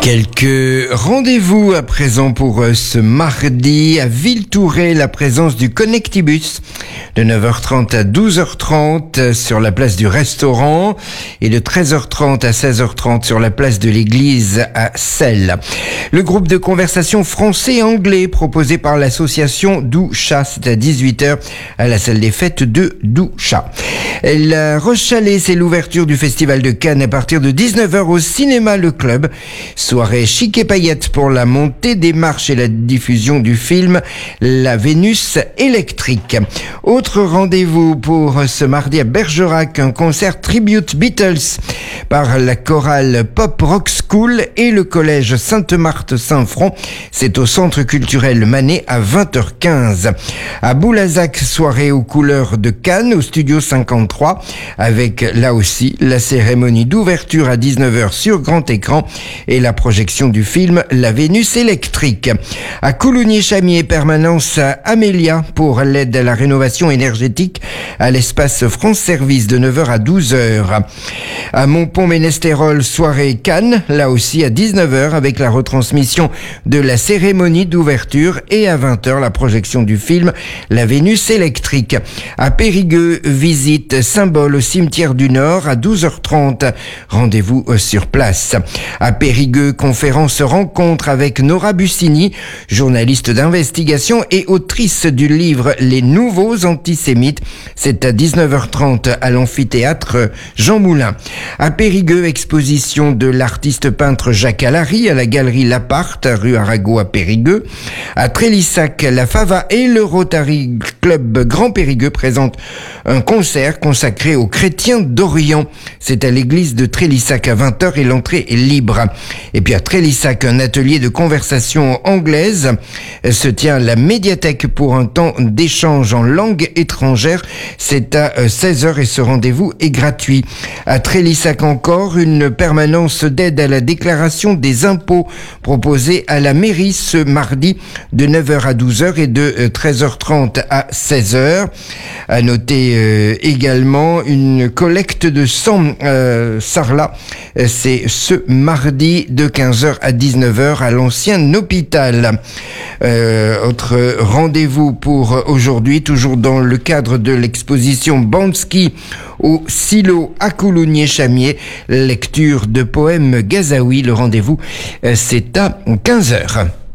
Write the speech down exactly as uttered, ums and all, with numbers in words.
Quelques rendez-vous à présent pour ce mardi à Villetourret, la présence du Connectibus de neuf heures trente à douze heures trente sur la place du restaurant et de treize heures trente à seize heures trente sur la place de l'église à Celles. Le groupe de conversation français-anglais proposé par l'association Doucha, c'est à dix-huit heures à la salle des fêtes de Doucha. La Roche-Chalais, c'est l'ouverture du Festival de Cannes à partir de dix-neuf heures au cinéma Le Club. Soirée chic et paillettes pour la montée des marches et la diffusion du film La Vénus électrique. Autre rendez-vous pour ce mardi à Bergerac, un concert tribute Beatles par la chorale Pop Rock School et le collège Sainte-Marthe-Saint-Front. C'est au centre culturel Manet à vingt heures quinze. À Boulazac, soirée aux couleurs de Cannes au studio cinquante-trois avec là aussi la cérémonie d'ouverture à dix-neuf heures sur grand écran et la projection du film La Vénus électrique. À Coulommiers-Chamiers, permanence à Amélia pour l'aide à la rénovation énergétique à l'espace France Service de neuf heures à douze heures. À Montpont-Ménestérol, soirée Cannes, là aussi à dix-neuf heures avec la retransmission de la cérémonie d'ouverture et à vingt heures la projection du film La Vénus électrique. À Périgueux, visite symbole au cimetière du Nord à douze heures trente. Rendez-vous sur place. À Périgueux, conférence rencontre avec Nora Bussini, journaliste d'investigation et autrice du livre Les Nouveaux Antisémites. C'est à dix-neuf heures trente à l'amphithéâtre Jean Moulin. À Périgueux, exposition de l'artiste peintre Jacques Allary à la galerie Laparte, rue Arago à Périgueux. À Trélissac, la Fava et le Rotary Club Grand Périgueux présentent un concert consacré aux chrétiens d'Orient. C'est à l'église de Trélissac à vingt heures et l'entrée est libre. Et puis à Trélissac, un atelier de conversation anglaise se tient à la médiathèque pour un temps d'échange en langue étrangère. C'est à seize heures et ce rendez-vous est gratuit. À Trélissac encore, une permanence d'aide à la déclaration des impôts proposée à la mairie ce mardi de neuf heures à douze heures et de treize heures trente à seize heures. À noter euh, également une collecte de sang euh, Sarlat. C'est ce mardi de quinze heures à dix-neuf heures à l'ancien hôpital. Euh, autre rendez-vous pour aujourd'hui, toujours dans le cadre de l'exposition Banksy au Silo à Coulommiers-Chamiers, lecture de poèmes Gazaoui. Le rendez-vous, c'est à quinze heures.